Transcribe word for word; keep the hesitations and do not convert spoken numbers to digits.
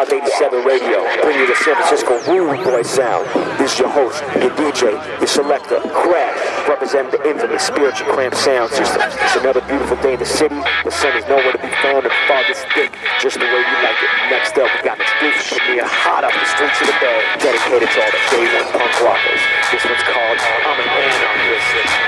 Live eighty-seven Radio, bringing you the San Francisco Rude Boy sound. This is your host, your D J, your selector, Crash, representing the infamous Spiritual Cramp sound system. It's another beautiful day in the city. The sun is nowhere to be found and fog is thick, just the way we like it. Next up, we got an exclusive premiere hot up the streets of the Bay, dedicated to all the day one punk rockers. This one's called I'm an Anarchist.